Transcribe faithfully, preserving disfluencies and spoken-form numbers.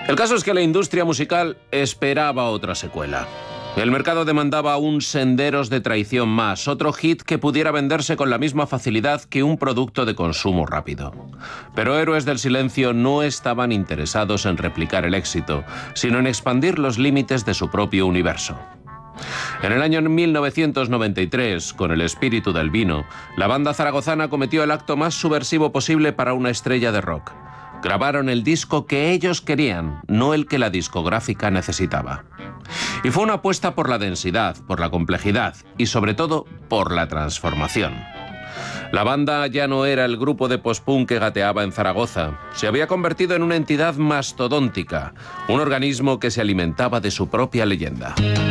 El caso es que la industria musical esperaba otra secuela. El mercado demandaba un Senderos de traición más, otro hit que pudiera venderse con la misma facilidad que un producto de consumo rápido. Pero Héroes del Silencio no estaban interesados en replicar el éxito, sino en expandir los límites de su propio universo. En el año mil novecientos noventa y tres, con El espíritu del vino, la banda zaragozana cometió el acto más subversivo posible para una estrella de rock. Grabaron el disco que ellos querían, no el que la discográfica necesitaba. Y fue una apuesta por la densidad, por la complejidad y sobre todo por la transformación. La banda ya no era el grupo de post-punk que gateaba en Zaragoza. Se había convertido en una entidad mastodóntica, un organismo que se alimentaba de su propia leyenda.